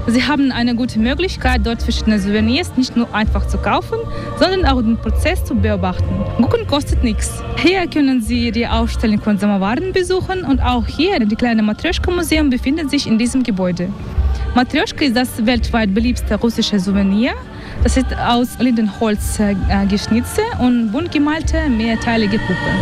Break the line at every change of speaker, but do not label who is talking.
Sie haben eine gute Möglichkeit, dort verschiedene Souvenirs nicht nur einfach zu kaufen, sondern auch den Prozess zu beobachten. Gucken kostet nichts. Hier können Sie die Ausstellung von Samowaren besuchen und auch hier, das kleine Matrjoschka-Museum befindet sich in diesem Gebäude. Matrjoschka ist das weltweit beliebteste russische Souvenir. Das ist aus Lindenholz geschnitzte und bunt gemalte mehrteilige Puppe.